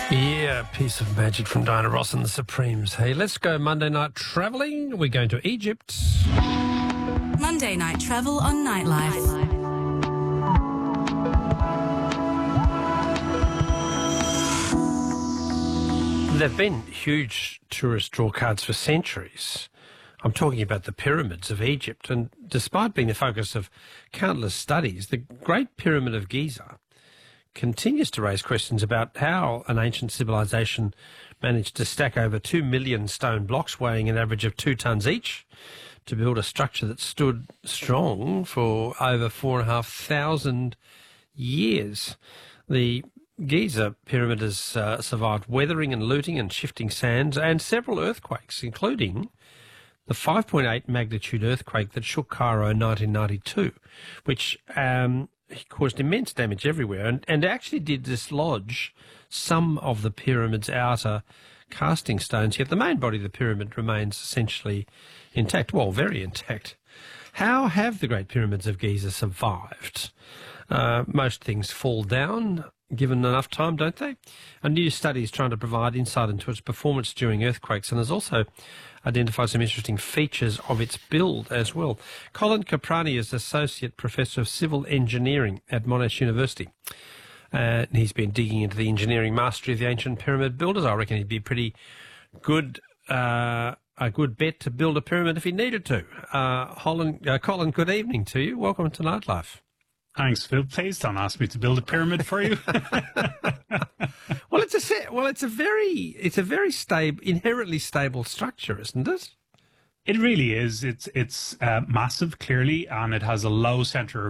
Yeah, a piece of magic from Diana Ross and the Supremes. Hey, let's go Monday night travelling. We're going to Egypt. Monday night travel on Nightlife. There have been huge tourist drawcards for centuries. I'm talking about the pyramids of Egypt, and despite being the focus of countless studies, the Great Pyramid of Giza continues to raise questions about how an ancient civilization managed to stack over 2 million stone blocks weighing an average of 2 tonnes each to build a structure that stood strong for over 4,500 years. The Giza pyramid has survived weathering and looting and shifting sands and several earthquakes, including the 5.8 magnitude earthquake that shook Cairo in 1992, which caused immense damage everywhere and actually did dislodge some of the pyramid's outer casting stones, yet the main body of the pyramid remains essentially intact, well, very intact. How have the Great Pyramids of Giza survived? Most things fall down given enough time, don't they? A new study is trying to provide insight into its performance during earthquakes and has also identified some interesting features of its build as well. Colin Caprani is Associate Professor of Civil Engineering at Monash University. He's been digging into the engineering mastery of the ancient pyramid builders. I reckon he'd be pretty good, a good bet to build a pyramid if he needed to. Colin, good evening to you. Welcome to Nightlife. Thanks, Phil. Please don't ask me to build a pyramid for you. It's a very stable, inherently stable structure, isn't it? It really is. It's massive, clearly, and it has a low centre